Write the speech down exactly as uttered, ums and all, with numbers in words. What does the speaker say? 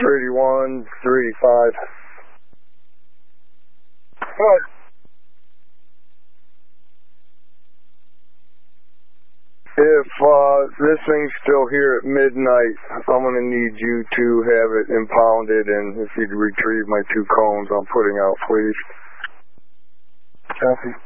three eighty-one, three eighty-five. Good. If uh, this thing's still here at midnight, I'm going to need you to have it impounded, and if you'd retrieve my two cones I'm putting out, please. Copy.